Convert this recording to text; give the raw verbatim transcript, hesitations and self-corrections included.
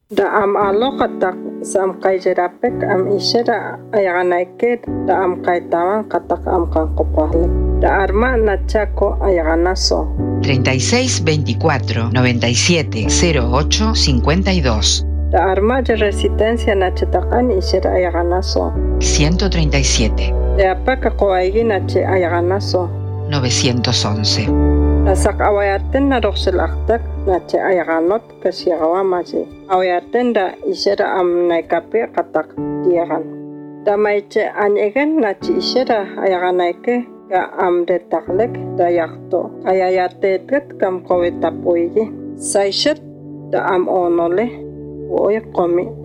Da am aloqatak sam qayjarapek am ishara ayaganaike da am qaytawan qatak am kanqopaqlik. Da arma nachaco ayaganaso. treinta y seis veinticuatro noventa y siete cero ocho cincuenta y dos. Da arma de resistencia nachatakan ishara ayaganaso. ciento treinta y siete. Da apaka qoaigi nache ayaganaso. novecientos once. Da sak awayaten na roxelaktak nache ayaganot kasiagawamaji. Awayaten da ishara am naikape qatak diagan. Da maiche anyegen nache ishara ayaganaike ga am de taklek da yakto ayayatetet kam kowetapuigi. Saishet da am onole oy qomi